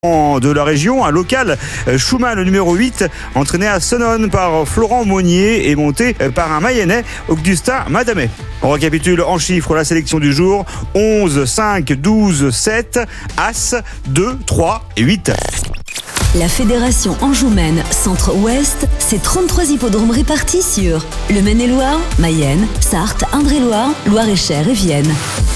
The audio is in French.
De la région, un local Schumann le numéro 8, entraîné à Senones par Florent Monnier et monté par un Mayennais, Augustin Madamet. On récapitule en chiffres la sélection du jour: 11, 5, 12, 7, As, 2, 3 et 8. La Fédération Anjou-Maine Centre-Ouest, c'est 33 hippodromes répartis sur le Maine-et-Loire, Mayenne, Sarthe, Indre-et-Loire, Loire-et-Cher et Vienne.